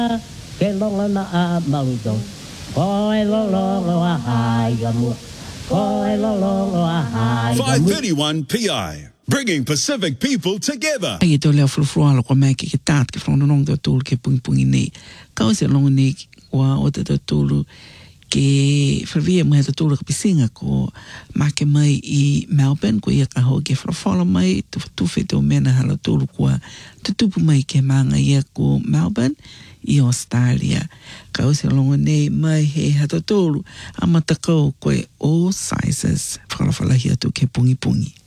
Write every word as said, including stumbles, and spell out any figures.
ke longa na a mauto ko e longa a hai mu ko e longa a hai five thirty-one P I, bringing Pacific people together. Ai to le flu flu ala ko me ki tat ki flu nong to tul ke pung pung ni ka se long ni wa o te to tul ke fervia mo to tul ke pisinga ko ma ke mai I Melbourne ko ia ka ho ke flu flu mai tu tu fe to mena hala tul ko tu tu mai ke manga ia ko Melbourne I Australia ka o se long ni mai he ha to tul amata ko ko all sizes flu flu hia to ke pungi pungi